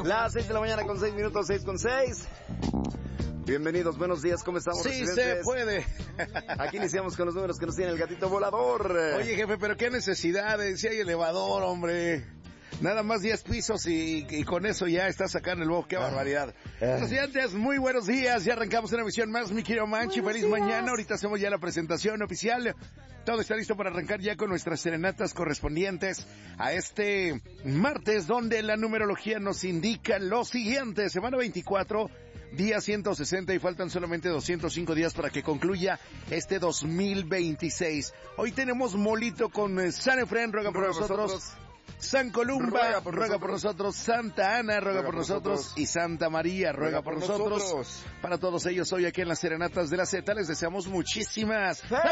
Las 6 de la mañana con 6 minutos, 6 con 6. Bienvenidos, buenos días, ¿cómo estamos? Sí, residentes? se puede. Aquí iniciamos con los números que nos tiene el gatito volador. Oye, jefe, pero qué necesidades, si hay elevador, hombre. Nada más 10 pisos y con eso ya está sacando el bojo. ¡Qué barbaridad! Residentes, muy buenos días. Ya arrancamos una emisión más, mi querido Manchi. Feliz mañana. Ahorita hacemos ya la presentación oficial. Todo está listo para arrancar ya con nuestras serenatas correspondientes a este martes, donde la numerología nos indica lo siguiente. Semana 24, día 160 y faltan solamente 205 días para que concluya este 2026. Hoy tenemos molito con San Efrén, ruega por nosotros. San Columba, ruega por nosotros. Santa Ana, ruega por nosotros. Y Santa María, ruega por nosotros. Para todos ellos, hoy aquí en las Serenatas de la Z, les deseamos muchísimas